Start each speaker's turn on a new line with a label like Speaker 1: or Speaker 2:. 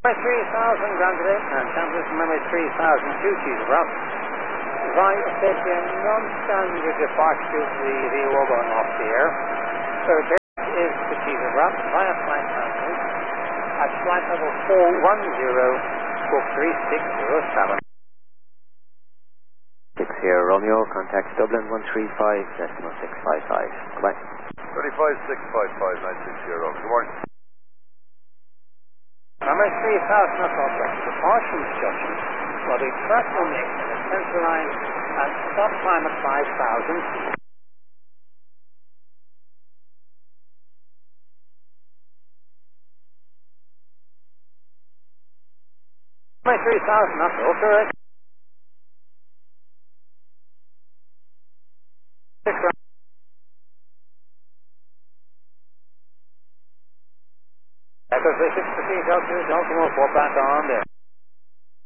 Speaker 1: My 3,000 granted it, and Champions remember 3,000 duties of rough. Right, said a non-standard departure to the VO going off the air. So this is the chief of rough via flight transit at flight level 410, book 3607.
Speaker 2: 60 Romeo, contact Dublin 135, decimal 655. Goodbye.
Speaker 3: 35655 960, good morning.
Speaker 1: Number 3,000 o'clock, departure instructions for the personal mix in the central line at stop time at 5,000. Number 3,000, that's all correct. Echo 360, proceed out to the ultimate, 4 back on there.